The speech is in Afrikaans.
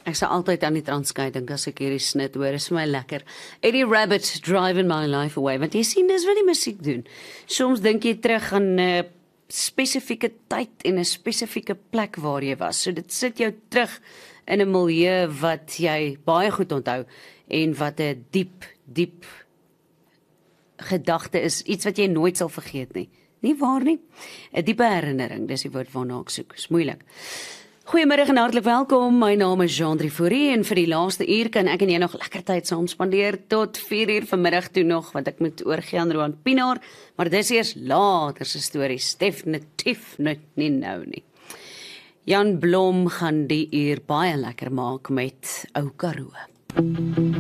Ek sal altyd aan die Transkei dink as ek hierdie snit hoor, is vir my lekker. Eddie Rabbit, Driving My Life Away, want jy sien, dis wat die musiek doen. Soms dink jy terug aan 'n spesifieke tyd en 'n spesifieke plek waar jy was. So dit sit jou terug in 'n milieu wat jy baie goed onthou en wat 'n diep gedagte is, iets wat jy nooit sal vergeet nie. Nie waar nie? 'n Diepe herinnering, dis die woord waarna ek soek. Is moeilik. Goeiemiddag en hartlik welkom. My naam is Jean-Drie Fourie en vir die laaste uur kan ek en jy nog lekker tyd saam spandeer tot 4 uur vanmiddag toe nog, want ek moet oorgie aan Roan Pinaar, maar dis eers later se stories, definitief nie nou nie. Jan Blom gaan die uur baie lekker maak met Ou Karoo.